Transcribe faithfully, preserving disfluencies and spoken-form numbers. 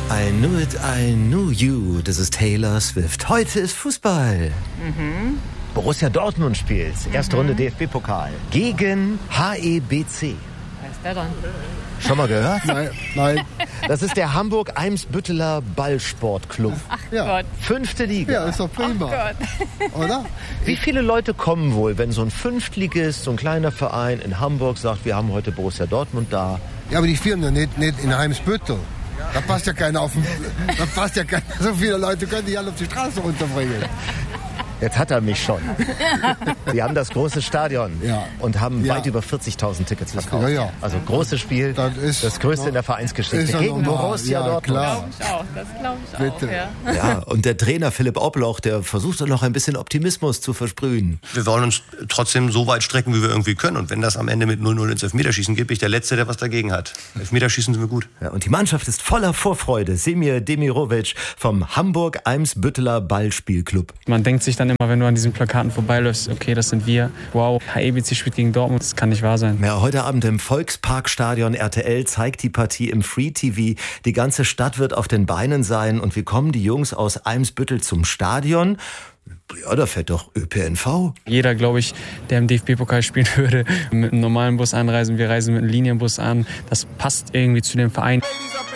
I knew it, I knew you. Das ist Taylor Swift. Heute ist Fußball. Mhm. Borussia Dortmund spielt. Erste mhm. Runde D F B-Pokal. Gegen H E B C. Was ist der dann? Schon mal gehört? Nein, nein. Das ist der Hamburg-Eimsbütteler Ballsportclub. Ach Ja. Gott. Fünfte Liga. Ja, ist doch prima. Ach Gott. Oder? Wie viele Leute kommen wohl, wenn so ein Fünftligist, so ein kleiner Verein in Hamburg sagt, wir haben heute Borussia Dortmund da? Ja, aber die spielen doch nicht, nicht in Heimsbüttel. Da passt ja keiner auf den, da passt ja keiner, so viele Leute können die alle auf die Straße runterbringen. Jetzt hat er mich schon. Die haben das große Stadion Ja. und haben Ja. weit über vierzigtausend Tickets verkauft. Ja, ja. Also großes Spiel, Das ist das größte noch- in der ist Vereinsgeschichte ja gegen normal. Borussia Ja, Dortmund. klar. Glaube ich auch. Das glaube ich Bitte. auch. Ja. Ja, und der Trainer Philipp Obloch, der versucht dann noch ein bisschen Optimismus zu versprühen. Wir wollen uns trotzdem so weit strecken, wie wir irgendwie können. Und wenn das am Ende mit null null ins Elfmeterschießen geht, bin ich der Letzte, der was dagegen hat. Elfmeterschießen sind wir gut. Ja, und die Mannschaft ist voller Vorfreude. Semir Demirovic vom Hamburg-Eimsbütteler Ballspielclub. Man denkt sich dann immer, wenn du an diesen Plakaten vorbeiläufst, okay, das sind wir. Wow, H E B C spielt gegen Dortmund, das kann nicht wahr sein. Ja, heute Abend im Volksparkstadion R T L zeigt die Partie im Free T V. Die ganze Stadt wird auf den Beinen sein. Und wie kommen die Jungs aus Eimsbüttel zum Stadion? Ja, da fährt doch Ö P N V. Jeder, glaube ich, der im D F B-Pokal spielen würde, mit einem normalen Bus anreisen. Wir reisen mit einem Linienbus an. Das passt irgendwie zu dem Verein. Ladies up